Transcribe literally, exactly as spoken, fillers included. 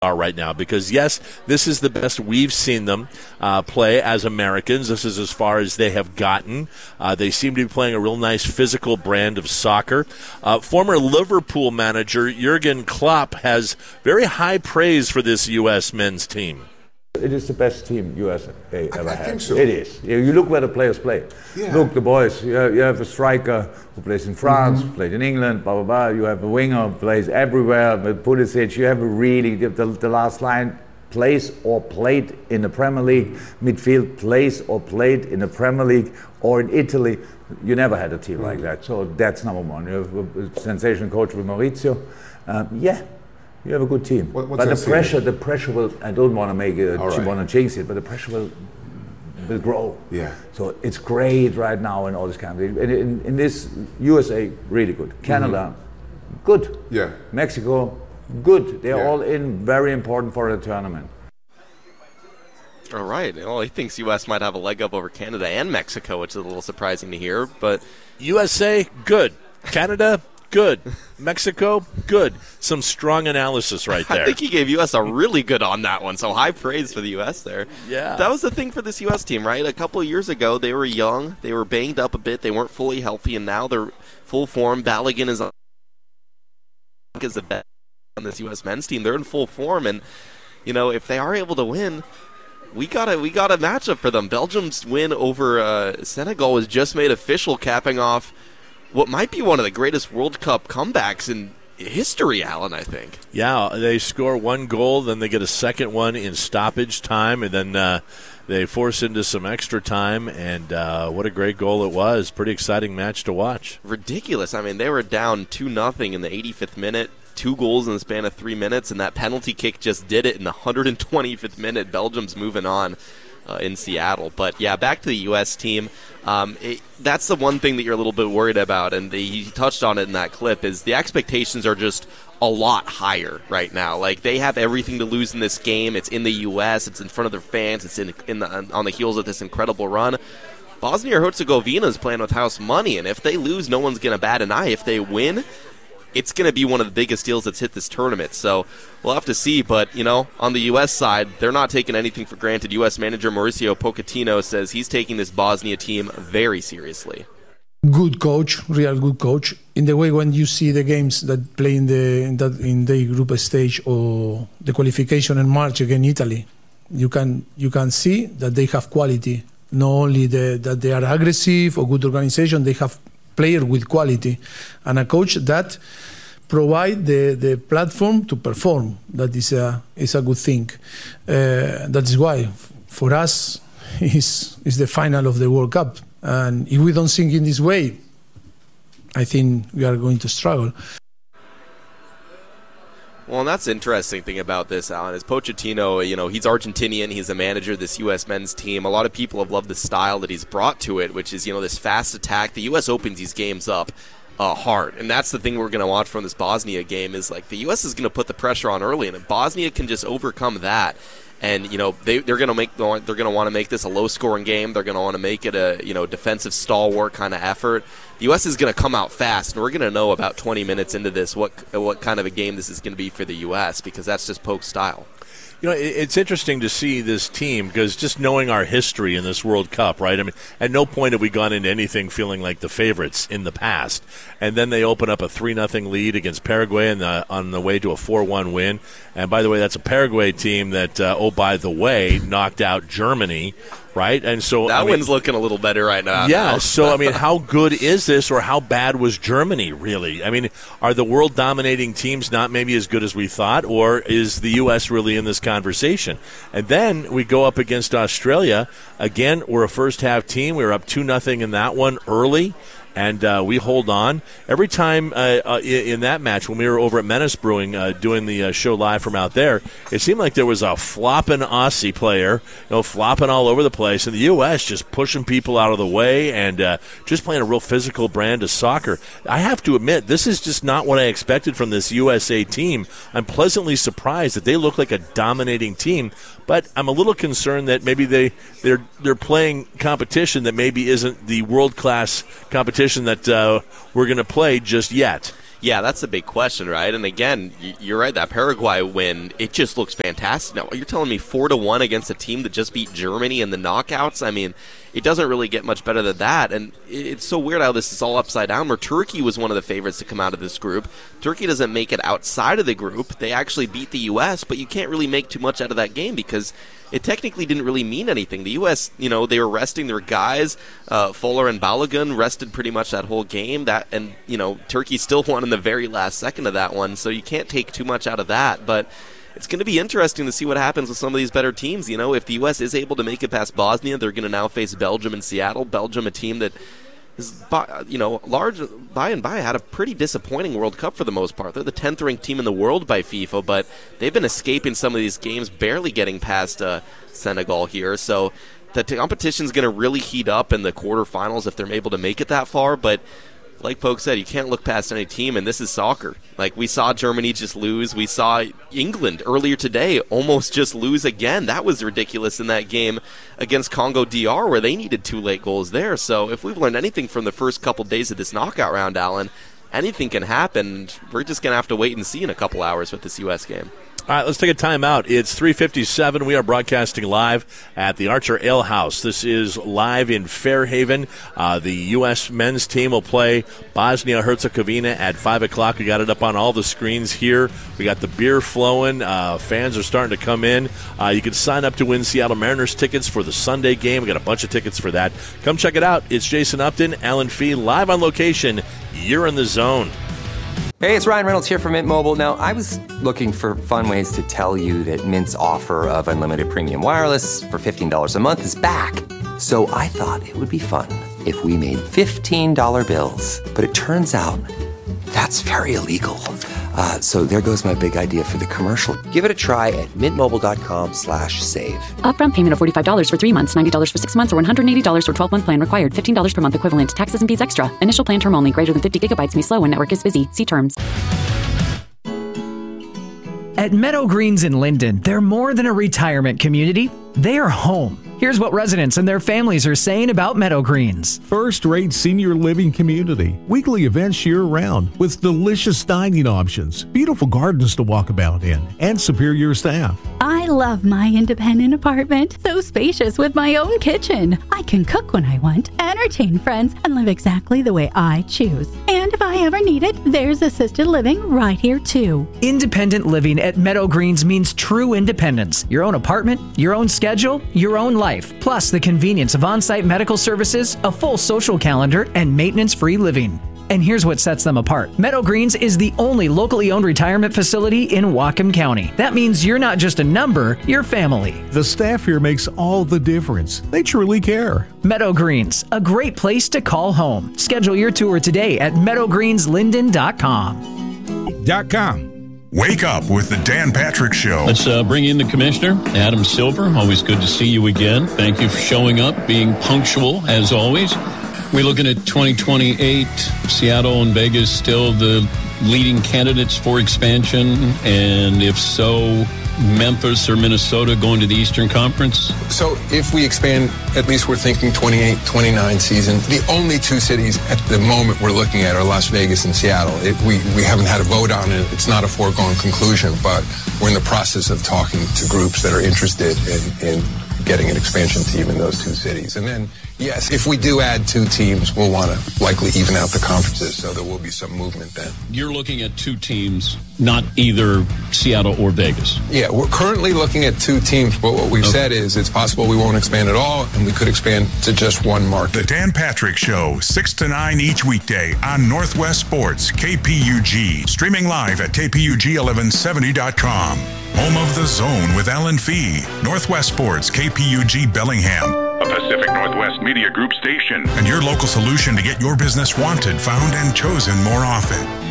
are right now, because yes, this is the best we've seen them uh, play as Americans. This is as far as they have gotten. Uh, they seem to be playing a real nice physical brand of soccer. Uh, former Liverpool manager Jurgen Klopp has very high praise for this U S men's team. It is the best team U S A ever I, I had. think so. It is. You look where the players play. Yeah. Look, the boys. You have, you have a striker who plays in France, Mm-hmm. who played in England, blah, blah, blah. You have a winger who plays everywhere. With Pulisic, you have a really, the, the last line plays or played in the Premier League. Midfield plays or played in the Premier League or in Italy. You never had a team mm-hmm. like that. So that's number one. You have a sensational coach with Maurizio. Um, yeah. You have a good team, what, but the pressure, the pressure will. I don't want to make it. Right. Want to jinx it, but the pressure will will grow. Yeah. So it's great right now in all this kind of thing. In, in, in this U S A, really good. Canada, mm-hmm. good. Yeah. Mexico, good. They're yeah. all in, very important for the tournament. All right. Well, he thinks U S might have a leg up over Canada and Mexico, which is a little surprising to hear. But U S A, good. Canada, good. Mexico, good. Some strong analysis right there. I think he gave U S a really good on that one, so high praise for the U S there. Yeah. That was the thing for this U S team, right? A couple of years ago, they were young, they were banged up a bit, they weren't fully healthy, and now they're full form. Balogun is on is the best on this U S men's team. They're in full form, and, you know, if they are able to win, we got a, we got a matchup for them. Belgium's win over uh, Senegal was just made official, capping off what might be one of the greatest World Cup comebacks in history, Alan, I think. Yeah, they score one goal, then they get a second one in stoppage time, and then uh, they force into some extra time, and uh, what a great goal it was. Pretty exciting match to watch. Ridiculous. I mean, they were down two nothing in the eighty-fifth minute, two goals in the span of three minutes, and that penalty kick just did it in the one hundred twenty-fifth minute. Belgium's moving on. Uh, in Seattle. But, yeah, back to the U S team. Um, it, that's the one thing that you're a little bit worried about, and the, he touched on it in that clip, is the expectations are just a lot higher right now. Like, they have everything to lose in this game. It's in the U S. It's in front of their fans. It's in, in the, on the heels of this incredible run. Bosnia-Herzegovina is playing with house money, and if they lose, no one's going to bat an eye. If they win, it's going to be one of the biggest deals that's hit this tournament. So we'll have to see. But, you know, on the U S side, they're not taking anything for granted. U S manager Mauricio Pochettino says he's taking this Bosnia team very seriously. Good coach, real good coach. In the way when you see the games that play in the in, that, in the group stage or the qualification in March against Italy, you can you can see that they have quality. Not only the, that they are aggressive or good organization, they have player with quality, and a coach that provide the, the platform to perform. That is a is a good thing. Uh, that is why for us is is the final of the World Cup, and if we don't think in this way, I think we are going to struggle. Well, and that's the interesting thing about this, Alan, is Pochettino, you know, he's Argentinian, he's a manager of this U S men's team. A lot of people have loved the style that he's brought to it, which is, you know, this fast attack. The U S opens these games up uh, hard, and that's the thing we're going to watch from this Bosnia game is, like, the U S is going to put the pressure on early, and if Bosnia can just overcome that, and, you know, they, they're going to make they're going to want to make this a low-scoring game. They're going to want to make it a, you know, defensive stalwart kind of effort. The U S is going to come out fast, and we're going to know about twenty minutes into this what what kind of a game this is going to be for the U S because that's just Poke's style. You know, it's interesting to see this team because just knowing our history in this World Cup, right? I mean, at no point have we gone into anything feeling like the favorites in the past. And then they open up a three nothing lead against Paraguay and on the way to a four one win. And by the way, that's a Paraguay team that, uh, oh, by the way, knocked out Germany, right? And so that I mean, one's looking a little better right now. Yeah, now. so, I mean, how good is this, or how bad was Germany, really? I mean, are the world-dominating teams not maybe as good as we thought, or is the U S really in this conversation? And then we go up against Australia. Again, we're a first-half team. We were up two nothing in that one early. And uh, we hold on. Every time uh, uh, in that match, when we were over at Menace Brewing uh, doing the uh, show live from out there, it seemed like there was a flopping Aussie player, you know, flopping all over the place, and the U S just pushing people out of the way and uh, just playing a real physical brand of soccer. I have to admit, this is just not what I expected from this U S A team. I'm pleasantly surprised that they look like a dominating team, but I'm a little concerned that maybe they, they're, they're playing competition that maybe isn't the world-class competition that uh, we're going to play just yet. Yeah, that's the big question, right? And again, you're right, that Paraguay win, it just looks fantastic. Now, you're telling me four to one against a team that just beat Germany in the knockouts? I mean, it doesn't really get much better than that. And it's so weird how this is all upside down, where Turkey was one of the favorites to come out of this group. Turkey doesn't make it outside of the group. They actually beat the U S, but you can't really make too much out of that game because it technically didn't really mean anything. The U S, you know, they were resting their guys. Uh, Fuller and Balogun rested pretty much that whole game. That and, you know, Turkey still won in the very last second of that one, so you can't take too much out of that. But it's going to be interesting to see what happens with some of these better teams. You know, if the U S is able to make it past Bosnia, they're going to now face Belgium and Seattle. Belgium, a team that is, by, you know, large by and by had a pretty disappointing World Cup for the most part. They're the tenth ranked team in the world by FIFA, but they've been escaping some of these games, barely getting past uh, Senegal here. So the competition's going to really heat up in the quarterfinals if they're able to make it that far. But like Poke said, you can't look past any team, and this is soccer. Like, we saw Germany just lose. We saw England earlier today almost just lose again. That was ridiculous in that game against Congo D R, where they needed two late goals there. So if we've learned anything from the first couple days of this knockout round, Alan, anything can happen. We're just going to have to wait and see in a couple hours with this U S game. All right, let's take a timeout. It's three fifty-seven. We are broadcasting live at the Archer Ale House. This is live in Fairhaven. Uh, the U S men's team will play Bosnia-Herzegovina at five o'clock. We got it up on all the screens here. We got the beer flowing. Uh, fans are starting to come in. Uh, you can sign up to win Seattle Mariners tickets for the Sunday game. We got a bunch of tickets for that. Come check it out. It's Jason Upton, Alan Fee, live on location. You're in the zone. Hey, it's Ryan Reynolds here from Mint Mobile. Now, I was looking for fun ways to tell you that Mint's offer of unlimited premium wireless for fifteen dollars a month is back. So I thought it would be fun if we made fifteen dollar bills. But it turns out that's very illegal. Uh, so there goes my big idea for the commercial. Give it a try at mintmobile.com slash save. Upfront payment of forty-five dollars for three months, ninety dollars for six months, or one hundred eighty dollars for twelve-month plan required. fifteen dollars per month equivalent. Taxes and fees extra. Initial plan term only. Greater than fifty gigabytes may slow when network is busy. See terms. At Meadow Greens in Linden, they're more than a retirement community. They are home. Here's what residents and their families are saying about Meadow Greens. First-rate senior living community. Weekly events year-round with delicious dining options, beautiful gardens to walk about in, and superior staff. I love my independent apartment. So spacious with my own kitchen. I can cook when I want, entertain friends, and live exactly the way I choose. And if I ever need it, there's assisted living right here too. Independent living at Meadow Greens means true independence. Your own apartment, your own schedule, your own life. Plus the convenience of on-site medical services, a full social calendar, and maintenance-free living. And here's what sets them apart. Meadow Greens is the only locally owned retirement facility in Whatcom County. That means you're not just a number, you're family. The staff here makes all the difference. They truly care. Meadow Greens, a great place to call home. Schedule your tour today at meadow greens linden dot com. Dot com. Wake up with the Dan Patrick Show. Let's uh, bring in the commissioner, Adam Silver. Always good to see you again. Thank you for showing up, being punctual as always. We're looking at twenty twenty-eight. Seattle and Vegas still the leading candidates for expansion, and if so, Memphis or Minnesota going to the Eastern Conference? So if we expand, at least we're thinking twenty-eight twenty-nine season. The only two cities at the moment we're looking at are Las Vegas and Seattle. It, we, we haven't had a vote on it. It's not a foregone conclusion, but we're in the process of talking to groups that are interested in, in getting an expansion team in those two cities. And then, yes, if we do add two teams, we'll want to likely even out the conferences, so there will be some movement then. You're looking at two teams, not either Seattle or Vegas. Yeah, we're currently looking at two teams, but what we've okay. said is it's possible we won't expand at all, and we could expand to just one market. The Dan Patrick Show, six to nine each weekday on Northwest Sports, K P U G. Streaming live at K P U G eleven seventy dot com. Home of the Zone with Alan Fee. Northwest Sports, K P U G Bellingham. A Pacific Northwest Media Group station. And your local solution to get your business wanted, found, and chosen more often.